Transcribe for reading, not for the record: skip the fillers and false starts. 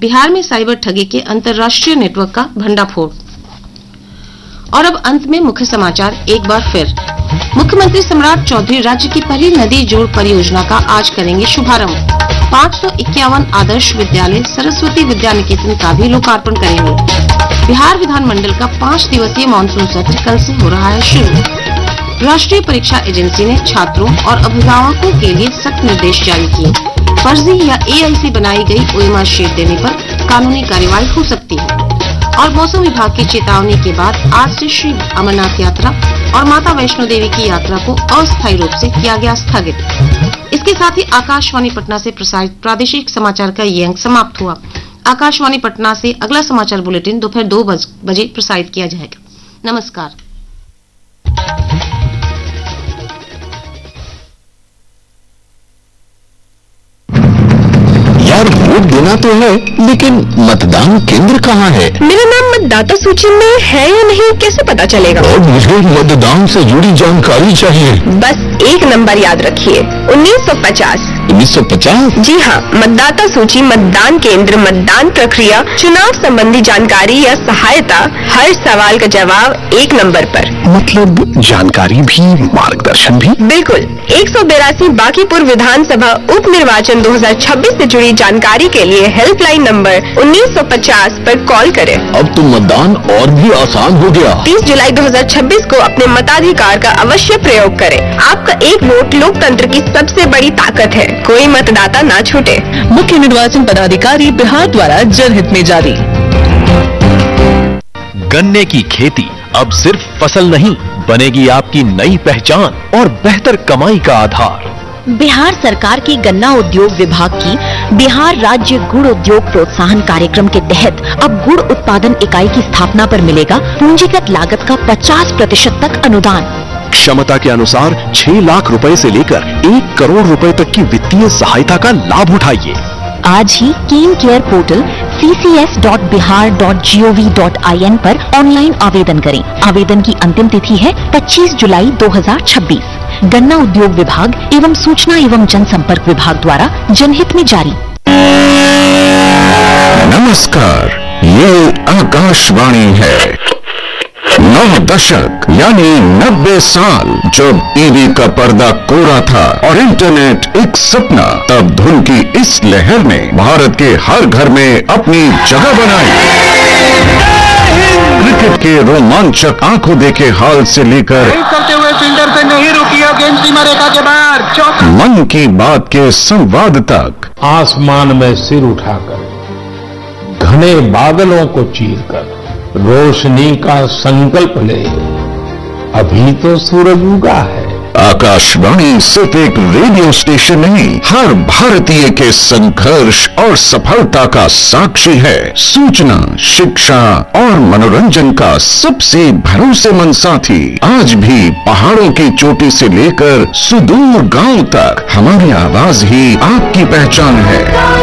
बिहार में साइबर ठगी के अंतर्राष्ट्रीय नेटवर्क का भंडाफोड़। और अब अंत में मुख्य समाचार एक बार फिर। मुख्यमंत्री सम्राट चौधरी राज्य की पहली नदी जोड़ परियोजना का आज करेंगे शुभारंभ। 551 आदर्श विद्यालय सरस्वती विद्या निकेतन का भी लोकार्पण करेंगे। बिहार विधानमंडल का 5 दिवसीय मानसून सत्र कल से हो रहा है शुरू। राष्ट्रीय परीक्षा एजेंसी ने छात्रों और अभिभावकों के लिए सख्त निर्देश जारी किए। फर्जी या एआईसी बनाई गई ओएमआर शीट देने पर कानूनी कार्रवाई हो सकती है। और मौसम विभाग की चेतावनी के बाद आज से श्री अमरनाथ यात्रा और माता वैष्णो देवी की यात्रा को अस्थायी रूप से किया गया स्थगित। इसके साथ ही आकाशवाणी पटना से प्रसारित प्रादेशिक समाचार का ये अंक समाप्त हुआ। आकाशवाणी पटना से अगला समाचार बुलेटिन दोपहर 2 बजे प्रसारित किया जाएगा। नमस्कार। यार वोट देना तो है, लेकिन मतदान केंद्र कहाँ है? मेरा नाम मतदाता सूची में है या नहीं कैसे पता चलेगा? और मुझे मतदान से जुड़ी जानकारी चाहिए। बस एक नंबर याद रखिए, 1950। 1950? जी हाँ, मतदाता सूची, मतदान केंद्र, मतदान प्रक्रिया, चुनाव संबंधी जानकारी या सहायता, हर सवाल का जवाब एक नंबर पर। मतलब जानकारी भी, मार्गदर्शन भी? बिल्कुल। 182 बांकीपुर विधानसभा उप निर्वाचन 2026 से जुड़ी जानकारी के लिए हेल्पलाइन नंबर 1950 पर कॉल करें। अब तो मतदान और भी आसान हो गया। 30 जुलाई 2026 को अपने मताधिकार का अवश्य प्रयोग करें। आपका एक वोट लोकतंत्र की सबसे बड़ी ताकत है। कोई मतदाता ना छूटे। मुख्य निर्वाचन पदाधिकारी बिहार द्वारा जनहित में जारी। गन्ने की खेती अब सिर्फ फसल नहीं बनेगी आपकी नई पहचान और बेहतर कमाई का आधार। बिहार सरकार की गन्ना उद्योग विभाग की बिहार राज्य गुड़ उद्योग प्रोत्साहन कार्यक्रम के तहत अब गुड़ उत्पादन इकाई की स्थापना पर मिलेगा पूंजीगत लागत का 50% तक अनुदान। क्षमता के अनुसार 6 लाख रुपए से लेकर 1 करोड़ रुपए तक की वित्तीय सहायता का लाभ उठाइए। आज ही केन केयर पोर्टल ccs.bihar.gov.in पर ऑनलाइन आवेदन करें। आवेदन की अंतिम तिथि है 25 जुलाई 2026। गन्ना उद्योग विभाग एवं सूचना एवं जनसंपर्क विभाग द्वारा जनहित में जारी। नमस्कार, ये आकाशवाणी है। 9 दशक यानी 90 साल जब टीवी का पर्दा कोरा था और इंटरनेट एक सपना, तब धुन की इस लहर ने भारत के हर घर में अपनी जगह बनाई। क्रिकेट के रोमांचक आंखों देखे हाल से लेकर करते हुए फील्डर से नहीं रुकी और गेंद सीमा रेखा के बाहर चौका। मन की बात के संवाद तक, आसमान में सिर उठाकर, घने बादलों को चीरकर रोशनी का संकल्प ले, अभी तो सूरज उगा है। आकाशवाणी सिर्फ एक रेडियो स्टेशन नहीं, हर भारतीय के संघर्ष और सफलता का साक्षी है। सूचना, शिक्षा और मनोरंजन का सबसे भरोसेमंद साथी। आज भी पहाड़ों की चोटी से लेकर सुदूर गांव तक हमारी आवाज ही आपकी पहचान है।